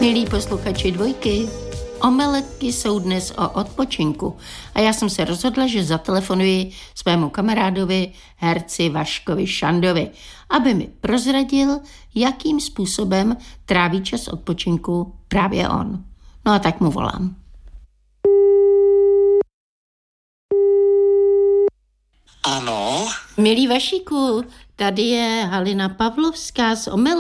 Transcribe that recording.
Milí posluchači Dvojky, omeletky jsou dnes o odpočinku a já jsem se rozhodla, že zatelefonuji svému kamarádovi, herci Vaškovi Šandovi, aby mi prozradil, jakým způsobem tráví čas odpočinku právě on. No a tak mu volám. Ano. Milý Vašíku, tady je Halina Pavlovská z Omeletky.